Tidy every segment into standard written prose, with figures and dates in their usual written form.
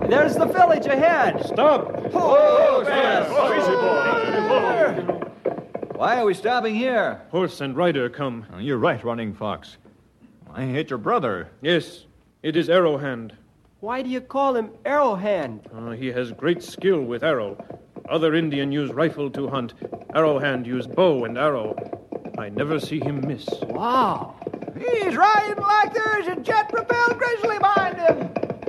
There's the village ahead. Stop! Why are we stopping here? Horse and rider come. You're right, Running Fox. I hate your brother. Yes, it is Arrowhand. Why do you call him Arrowhand? He has great skill with arrow. Other Indian use rifle to hunt. Arrowhand used bow and arrow. I never see him miss. Wow. He's riding like there's a jet-propelled grizzly behind him.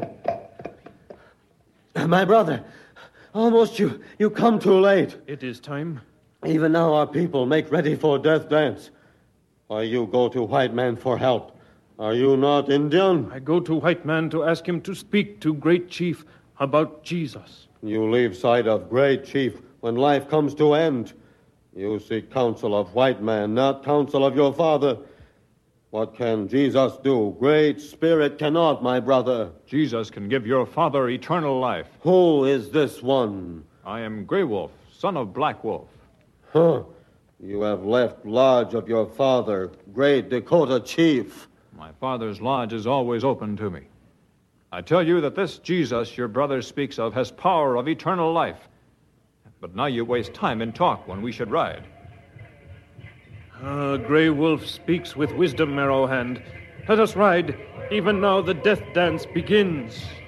My brother, almost you come too late. It is time. Even now our people make ready for death dance. Why you go to white man for help? Are you not Indian? I go to white man to ask him to speak to great chief about Jesus. You leave sight of great chief when life comes to end. You seek counsel of white man, not counsel of your father. What can Jesus do? Great Spirit cannot, my brother. Jesus can give your father eternal life. Who is this one? I am Grey Wolf, son of Black Wolf. Huh. You have left lodge of your father, great Dakota chief. My father's lodge is always open to me. I tell you that this Jesus your brother speaks of has power of eternal life. But now you waste time in talk when we should ride. Grey Wolf speaks with wisdom, Arrowhand. Let us ride. Even now the death dance begins.